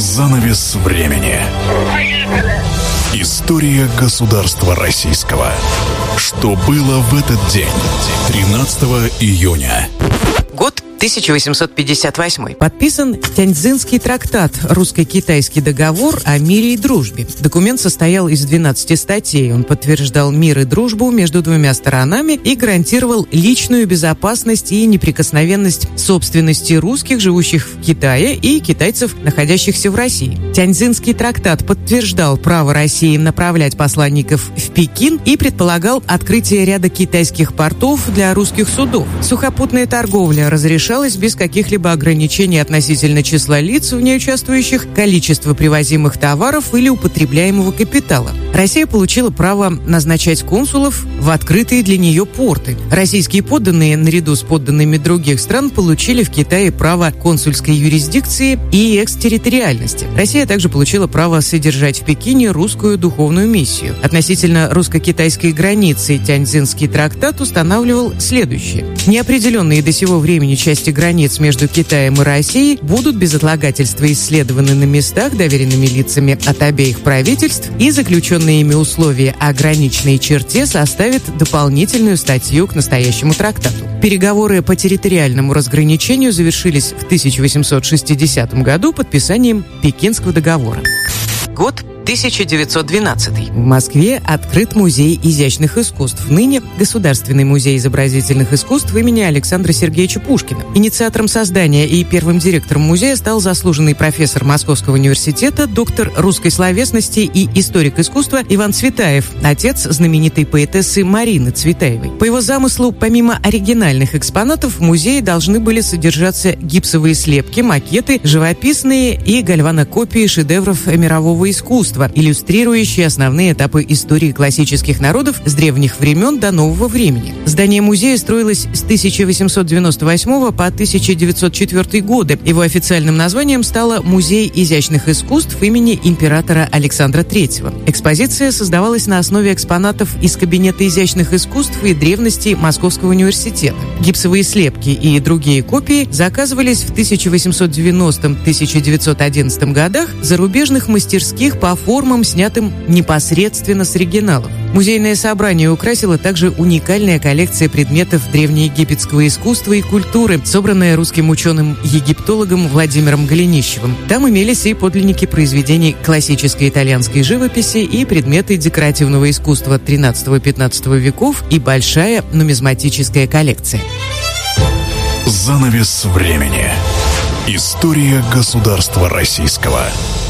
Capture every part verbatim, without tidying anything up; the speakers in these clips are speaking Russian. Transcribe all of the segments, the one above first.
Занавес времени. История государства российского. Что было в этот день? тринадцатого июня. Год тысяча восемьсот пятьдесят восьмой. Подписан Тяньцзинский трактат, русско-китайский договор о мире и дружбе. Документ состоял из двенадцати статей. Он подтверждал мир и дружбу между двумя сторонами и гарантировал личную безопасность и неприкосновенность собственности русских, живущих в Китае, и китайцев, находящихся в России. Тяньцзинский трактат подтверждал право России направлять посланников в Пекин и предполагал открытие ряда китайских портов для русских судов. Сухопутная торговля разрешалась без каких-либо ограничений относительно числа лиц, в ней участвующих, количества привозимых товаров или употребляемого капитала. Россия получила право назначать консулов в открытые для нее порты. Российские подданные, наряду с подданными других стран, получили в Китае право консульской юрисдикции и экстерриториальности. Россия также получила право содержать в Пекине русскую духовную миссию. Относительно русско-китайской границы Тяньцзинский трактат устанавливал следующее. Неопределенные до сего времени части границ между Китаем и Россией будут без отлагательства исследованы на местах, доверенными лицами от обеих правительств, и заключенные ими условия о граничной черте составят дополнительную статью к настоящему трактату. Переговоры по территориальному разграничению завершились в тысяча восемьсот шестидесятом году подписанием Пекинского договора. Год тысяча девятьсот двенадцатый. В Москве открыт музей изящных искусств, ныне Государственный музей изобразительных искусств имени Александра Сергеевича Пушкина. Инициатором создания и первым директором музея стал заслуженный профессор Московского университета, доктор русской словесности и историк искусства Иван Цветаев, отец знаменитой поэтессы Марины Цветаевой. По его замыслу, помимо оригинальных экспонатов, в музее должны были содержаться гипсовые слепки, макеты, живописные и гальванокопии шедевров мирового искусства, иллюстрирующие основные этапы истории классических народов с древних времен до нового времени. Здание музея строилось с тысяча восемьсот девяносто восьмого по тысяча девятьсот четвёртый годы. Его официальным названием стало Музей изящных искусств имени императора Александра Третьего. Экспозиция создавалась на основе экспонатов из кабинета изящных искусств и древности Московского университета. Гипсовые слепки и другие копии заказывались в тысяча восемьсот девяностом — тысяча девятьсот одиннадцатом годах в зарубежных мастерских по формам, снятым непосредственно с оригиналов. Музейное собрание украсила также уникальная коллекция предметов древнеегипетского искусства и культуры, собранная русским ученым-египтологом Владимиром Голенищевым. Там имелись и подлинники произведений классической итальянской живописи, и предметы декоративного искусства тринадцатого-пятнадцатого веков, и большая нумизматическая коллекция. Занавес времени. История государства российского.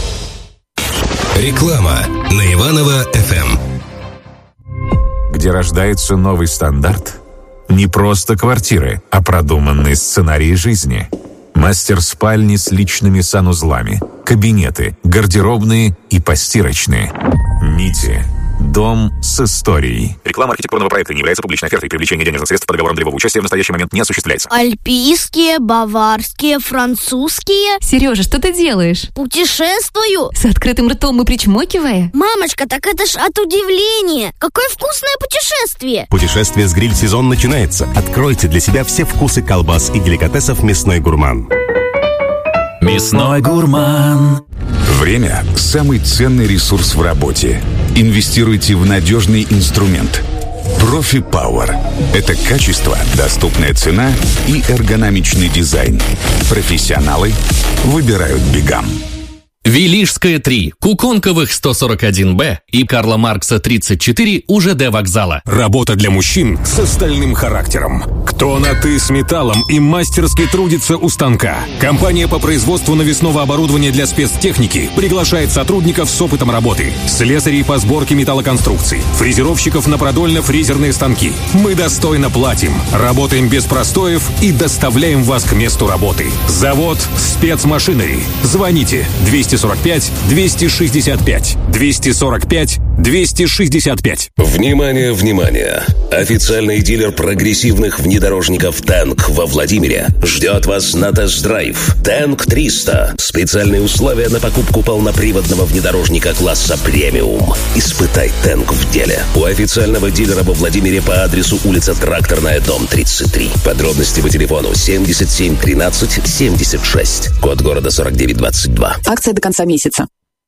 Реклама на Иваново эф эм. Где рождается новый стандарт? Не просто квартиры, а продуманные сценарии жизни. Мастер-спальни с личными санузлами, кабинеты, гардеробные и постирочные. Нити. Дом с историей. Реклама архитектурного проекта не является публичной офертой. Привлечение денежных средств по договорам долевого участия в настоящий момент не осуществляется. Альпийские, баварские, французские. Сережа, что ты делаешь? Путешествую. С открытым ртом и причмокивая? Мамочка, так это ж от удивления. Какое вкусное путешествие. Путешествие с гриль-сезон начинается. Откройте для себя все вкусы колбас и деликатесов «Мясной гурман». Мясной гурман. Время – самый ценный ресурс в работе. Инвестируйте в надежный инструмент. Профи Пауэр. Это качество, доступная цена и эргономичный дизайн. Профессионалы выбирают Бигам. Велижская три, Куконковых сто сорок один бэ и Карла Маркса тридцать четыре у ЖД вокзала. Работа для мужчин с стальным характером. Кто на «ты» с металлом и мастерски трудится у станка. Компания по производству навесного оборудования для спецтехники приглашает сотрудников с опытом работы. Слесарей по сборке металлоконструкций. Фрезеровщиков на продольно-фрезерные станки. Мы достойно платим. Работаем без простоев и доставляем вас к месту работы. Завод «Спецмашинери». Звоните двести сорок пять двести шестьдесят пять двести сорок пять двести шестьдесят пять. Внимание, внимание! Официальный дилер прогрессивных внедорожников «Тэнк» во Владимире ждет вас на тест-драйв. «Тэнк триста». Специальные условия на покупку полноприводного внедорожника класса «Премиум». Испытай «Тэнк» в деле. У официального дилера во Владимире по адресу улица Тракторная, дом тридцать три. Подробности по телефону семьдесят семь тринадцать семьдесят шесть. Код города сорок девять двадцать два. Акция до конца месяца.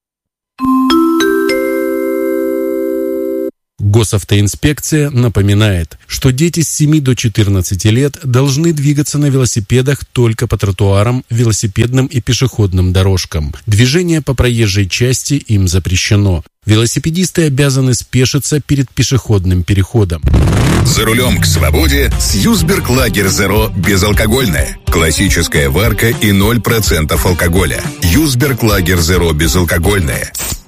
Госавтоинспекция напоминает, что дети с семи до четырнадцати лет должны двигаться на велосипедах только по тротуарам, велосипедным и пешеходным дорожкам. Движение по проезжей части им запрещено. Велосипедисты обязаны спешиться перед пешеходным переходом. За рулем к свободе с Юсберг Лагер Зеро безалкогольное. Классическая варка и ноль процентов алкоголя. Юсберг Лагер Зеро безалкогольное.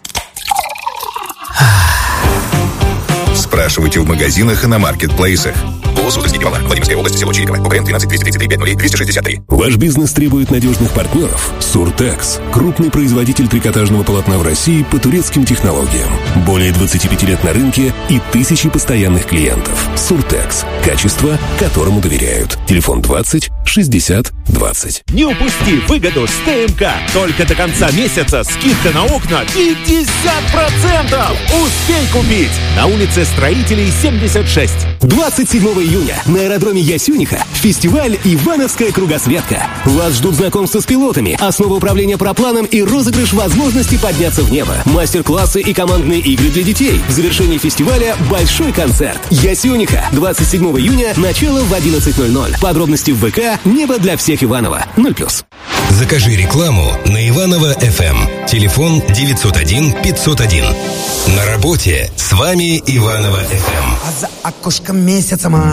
Спрашивайте в магазинах и на маркетплейсах. ООО «Узники-Павла», Владимирская область, село Чириково, УКН тринадцать двести тридцать три пять ноль двести шестьдесят три. Ваш бизнес требует надежных партнеров? Суртекс – крупный производитель трикотажного полотна в России по турецким технологиям. Более двадцати пяти лет на рынке и тысячи постоянных клиентов. Суртекс – качество, которому доверяют. Телефон двадцать шестьдесят двадцать. Не упусти выгоду с ТМК. Только до конца месяца скидка на окна пятьдесят процентов. Успей купить. На улице Строителей семьдесят шесть. двадцать седьмого июня на аэродроме Ясюниха фестиваль «Ивановская кругосветка». Вас ждут знакомства с пилотами, основа управления парапланом и розыгрыш возможности подняться в небо. Мастер-классы и командные игры для детей. В завершении фестиваля большой концерт. Ясюниха. двадцать седьмого июня. Начало в одиннадцать ноль ноль. Подробности в ВК «Небо для всех Иваново». ноль плюс. Закажи рекламу на Иваново эф эм. Телефон девятьсот один пятьсот один. На работе с вами Иваново эф эм. А за окошком месяца май.